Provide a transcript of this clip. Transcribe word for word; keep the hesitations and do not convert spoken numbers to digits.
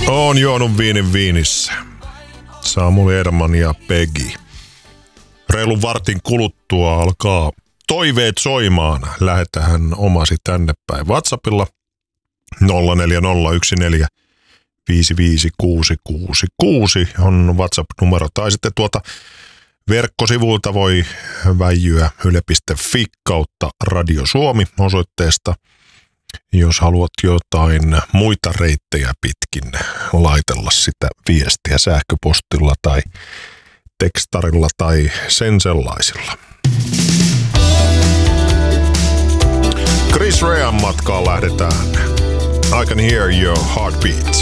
On juonut viinin viinissä. Samuli Edelman ja Peggy. Reilun vartin kuluttua alkaa toiveet soimaan. Lähetähän omasi tänne päin WhatsAppilla nolla neljä nolla yksi neljä viisi viisi kuusi kuusi kuusi on WhatsApp-numero. Tai sitten tuota verkkosivuilta voi väijyä yle piste fi kautta Radio Suomi osoitteesta. Jos haluat jotain muita reittejä pitkin laitella sitä viestiä sähköpostilla tai tekstarilla tai sen sellaisilla. Chris Rean matkaan lähdetään. I can hear your heartbeat.